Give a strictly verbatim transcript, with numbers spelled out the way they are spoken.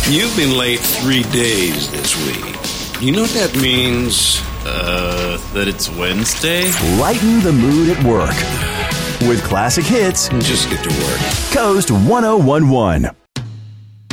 You've been late three days this week. You know what that means? Uh, that it's Wednesday? Lighten the mood at work with classic hits. Just get to work. Coast one oh one one.